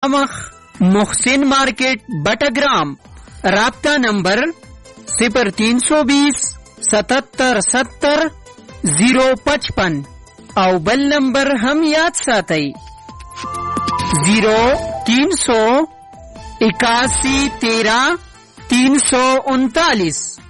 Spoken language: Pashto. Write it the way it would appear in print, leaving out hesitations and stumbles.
مخ محسن مارکیٹ بټګرام. رابطہ نمبر 0320 77 70 055 او بل نمبر هم یاد ساتئ 0381 13 339.